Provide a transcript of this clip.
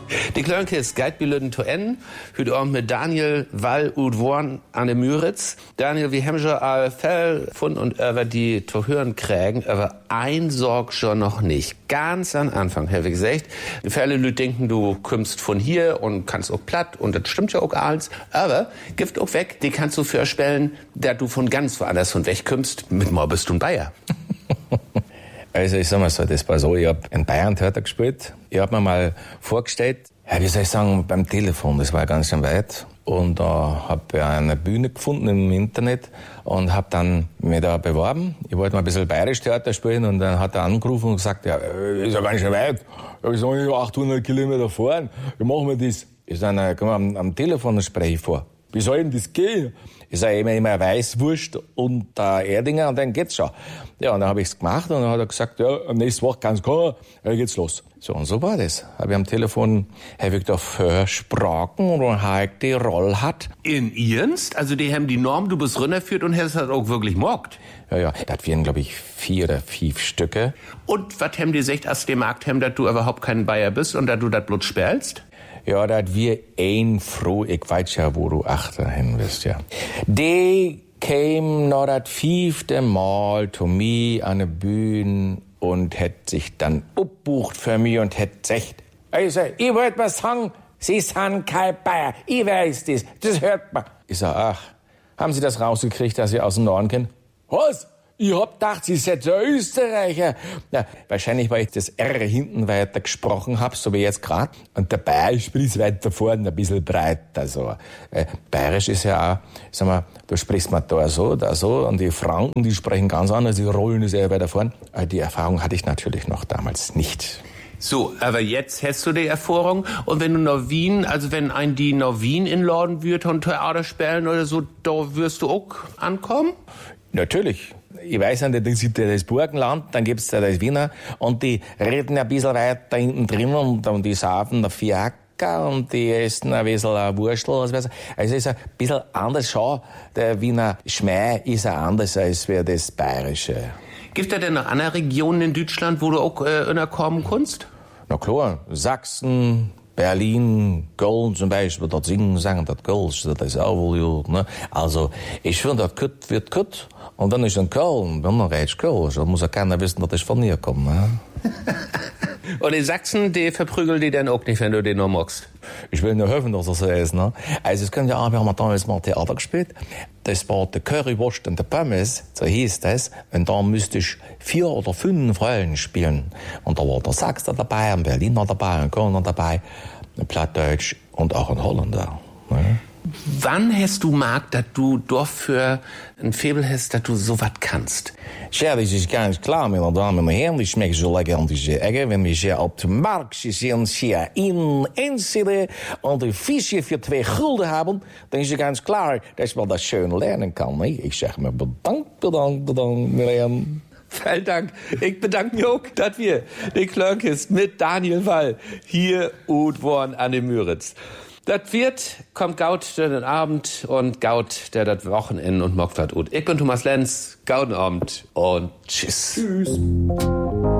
Die Klönke ist Geitbilden to N, hüt auch mit Daniel Wall und Worn an der Müritz. Daniel, wir haben schon all Fell von und über die zu hören kriegen, aber ein Sorg schon noch nicht. Ganz am Anfang, habe ich gesagt, viele Leute denken, du kommst von hier und kannst auch platt und das stimmt ja auch alles. Aber Gift auch weg, die kannst du vorstellen, dass du von ganz woanders von weg kommst. Mit mal bist du ein Bayer. Also ich sag mal so, das war so, ich hab in Bayern Theater gespielt. Ich hab mir mal vorgestellt, ja, wie soll ich sagen, beim Telefon, das war ganz schön weit. Und da hab ich eine Bühne gefunden im Internet und hab dann mich da beworben. Ich wollte mal ein bisschen bayerisch Theater spielen und dann hat er angerufen und gesagt, ja, ist ja ganz schön weit. Ich sag, 800 Kilometer fahren, wie machen wir das? Ich sag, na, komm, am Telefon spreche ich vor. Wie soll denn das gehen? Ich sage immer Weißwurst und Erdinger und dann geht's schon. Ja, und dann habe ich's gemacht und dann hat er gesagt, ja, nächste Woche kann's kommen, dann geht's los. So, und so war das. Habe ich am Telefon, habe ich da versprochen und halt die Rolle hat. In Ernst? Also die haben die Norm, du bist runterführt und hast das auch wirklich mockt? Ja, das wären, glaube ich, 4 oder 5 Stücke. Und was haben die gesagt, als die Markt haben, dass du überhaupt kein Bayer bist und dass du das Blut spielst? Ja, dat wir ein froh, ich weiß ja, wo du achter hin wirst, ja. Die käm noch das 5. Mal zu mir an der Bühne und hätt sich dann abbucht für mich und hätt gesagt, also, ich wollt was sagen, Sie sind kein Bayer, ich weiß das hört man. Ich sag, ach, haben Sie das rausgekriegt, dass Sie aus dem Norden kennen? Was? Ich hab gedacht, Sie seid der Österreicher. Na, wahrscheinlich, weil ich das R hinten weiter gesprochen hab, so wie jetzt grad. Und der Bayerisch ist weiter vorne, ein bisschen breiter, so. Bayerisch ist ja auch, sag mal, du sprichst mal da so, und die Franken, die sprechen ganz anders, die rollen das eher weiter vorne. Die Erfahrung hatte ich natürlich noch damals nicht. So, aber jetzt hast du die Erfahrung. Und wenn du nach Wien, also wenn ein die nach Wien inladen wird und Theater spielen oder so, da wirst du auch ankommen? Natürlich. Ich weiß nicht, das ist das Burgenland, dann gibt's da das Wiener und die reden ein bisschen weiter hinten drin und die saufen der Fiaker und die essen ein bisschen Wurstel. Also es ist ein bisschen anders schon. Der Wiener Schmäh ist auch anders als das Bayerische. Gibt es denn noch andere Regionen in Deutschland, wo du auch kommen kannst? Na klar, Sachsen, Berlin, Köln zum Beispiel, dort sagen das Kölsch, das ist auch wohl gut, ne? Also, ich finde, das Kut wird Kut, und dann ist in Köln, dann redest Kölsch, da muss ja keiner wissen, dass ich von hier komme, ne? Und die Sachsen, die verprügeln die dann auch nicht, wenn du den noch magst? Ich will nur hoffen, dass das so ist, ne? Also, es können ja auch, wir haben damals mal Theater gespielt, das war der Currywurst und der Pommes, so hieß das, und da müsste ich 4 oder 5 Rollen spielen. Und da war der Sachser dabei, ein Berliner dabei, ein Kölner dabei, ein Plattdeutsch und auch ein Holländer, ne? Wann hast du gemerkt, dass du doch für ein Faible hast, dass du sowas kannst? Ja, das ist ganz klar, meine Damen und Herren. Ich schmecke so lecker an diese Ecke. Wenn wir hier auf dem Markt sind, hier in Enschede und ein Fischchen für 2 Gulden haben, dann ist es ganz klar, dass man das schön lernen kann. Ich sage mir bedankt, Miriam. Vielen Dank. Ich bedanke mich auch, dass wir die Klönkist mit Daniel Wall hier und waren an dem Müritz. Das wird, kommt Gaut den Abend und Gaut der das Wochenende und mockt wat ut. Ich bin Thomas Lenz, Gauden Abend und tschüss. Tschüss.